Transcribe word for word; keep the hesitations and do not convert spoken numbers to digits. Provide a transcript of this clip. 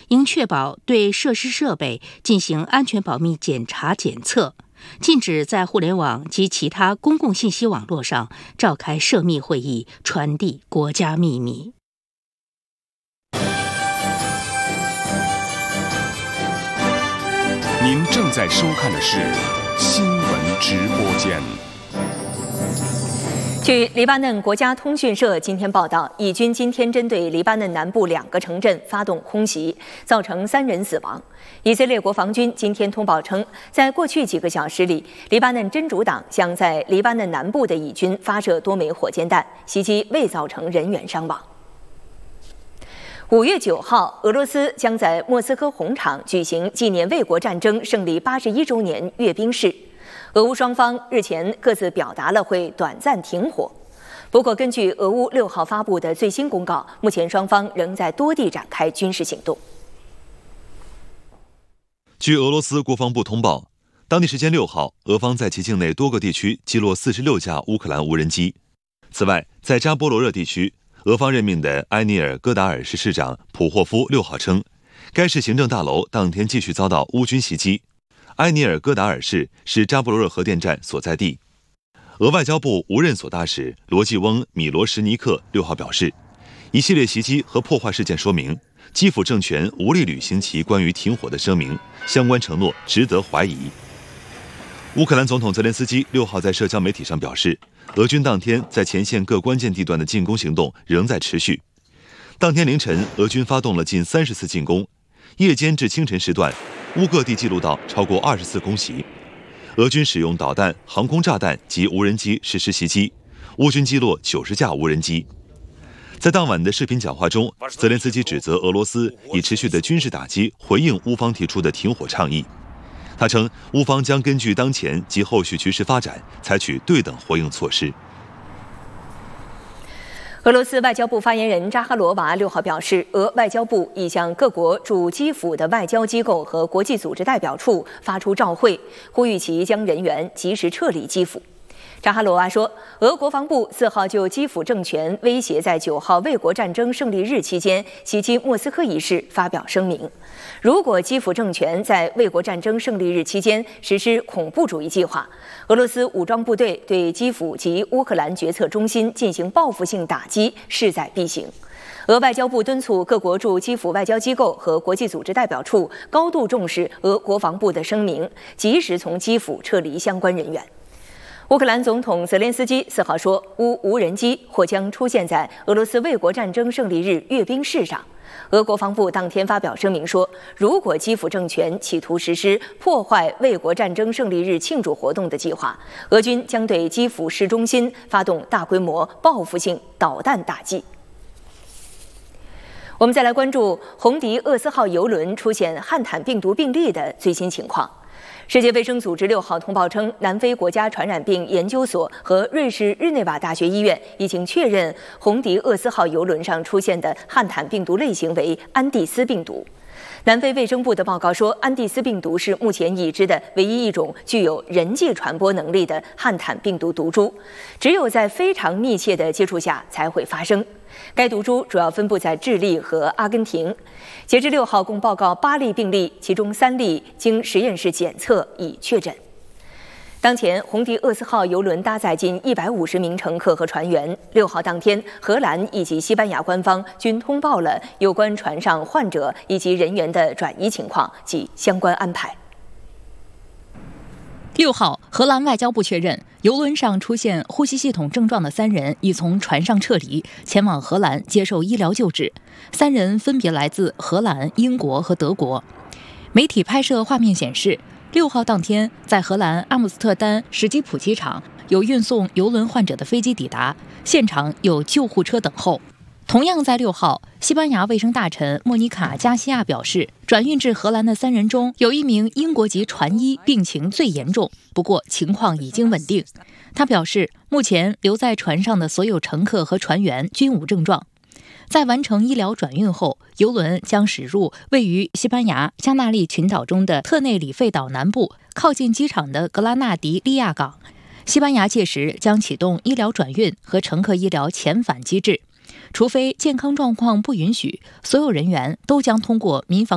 应确保对设施设备进行安全保密检查检测，禁止在互联网及其他公共信息网络上召开涉密会议，传递国家秘密。 您正在收看的是新闻直播间。 据黎巴嫩国家通讯社今天报道，以军今天针对黎巴嫩南部两个城镇发动空袭，造成三人死亡。以色列国防军今天通报称，在过去几个小时里，黎巴嫩真主党向在黎巴嫩南部的以军发射多枚火箭弹，袭击未造成人员伤亡。五月九号，俄罗斯将在莫斯科红场举行纪念卫国战争胜利八十一周年阅兵式。俄乌双方日前各自表达了会短暂停火，不过根据俄乌六号发布的最新公告，目前双方仍在多地展开军事行动。 据俄罗斯国防部通报，当地时间六号，俄方在其境内多个地区击落四十六架乌克兰无人机。此外，在扎波罗热地区，俄方任命的埃尼尔戈达尔市市长普霍夫六号称，该市行政大楼当天继续遭到乌军袭击。埃尼尔戈达尔市是扎波罗热核电站所在地。俄外交部无任所大使罗季翁·米罗什尼克六号表示，一系列袭击和破坏事件说明，基辅政权无力履行其关于停火的声明，相关承诺值得怀疑。乌克兰总统泽连斯基六号在社交媒体上表示，俄军当天在前线各关键地段的进攻行动仍在持续。当天凌晨，俄军发动了近三十次进攻，夜间至清晨时段，乌各地记录到超过二十次空袭。俄军使用导弹、航空炸弹及无人机实施袭击，乌军击落九十架无人机。在当晚的视频讲话中，泽连斯基指责俄罗斯以持续的军事打击回应乌方提出的停火倡议。他称，乌方将根据当前及后续局势发展，采取对等回应措施。 俄罗斯外交部发言人扎哈罗娃六号表示，俄外交部已向各国驻基辅的外交机构和国际组织代表处发出照会，呼吁其将人员及时撤离基辅。扎哈罗娃说，俄国防部四号就基辅政权威胁在九号卫国战争胜利日期间袭击莫斯科一事发表声明，如果基辅政权在卫国战争胜利日期间实施恐怖主义计划，俄罗斯武装部队对基辅及乌克兰决策中心进行报复性打击势在必行。俄外交部敦促各国驻基辅外交机构和国际组织代表处高度重视俄国防部的声明，及时从基辅撤离相关人员。乌克兰总统泽连斯基四号说，乌无人机或将出现在俄罗斯卫国战争胜利日阅兵式上。俄国防部当天发表声明说，如果基辅政权企图实施破坏卫国战争胜利日庆祝活动的计划，俄军将对基辅市中心发动大规模报复性导弹打击。我们再来关注红迪厄斯号邮轮出现汉坦病毒病例的最新情况。世界卫生组织六号通报称，南非国家传染病研究所和瑞士日内瓦大学医院已经确认红迪厄斯号邮轮上出现的汉坦病毒类型为安地斯病毒。南非卫生部的报告说，安地斯病毒是目前已知的唯一一种具有人际传播能力的汉坦病毒毒株，只有在非常密切的接触下才会发生。该毒株主要分布在智利和阿根廷。截至六号，共报告八例病例，其中三例经实验室检测已确诊。当前，红迪厄斯号邮轮搭载近一百五十名乘客和船员。六号当天，荷兰以及西班牙官方均通报了有关船上患者以及人员的转移情况及相关安排。 六号，荷兰外交部确认，邮轮上出现呼吸系统症状的三人已从船上撤离，前往荷兰接受医疗救治。三人分别来自荷兰、英国和德国。媒体拍摄画面显示，六号当天，在荷兰阿姆斯特丹史基普机场，有运送邮轮患者的飞机抵达，现场有救护车等候。同样在六号，西班牙卫生大臣莫妮卡·加西亚表示，转运至荷兰的三人中有一名英国籍船医病情最严重，不过情况已经稳定。他表示，目前留在船上的所有乘客和船员均无症状。在完成医疗转运后，邮轮将驶入位于西班牙加纳利群岛中的特内里费岛南部，靠近机场的格拉纳迪利亚港。西班牙届时将启动医疗转运和乘客医疗遣返机制。除非健康状况不允许，所有人员都将通过民防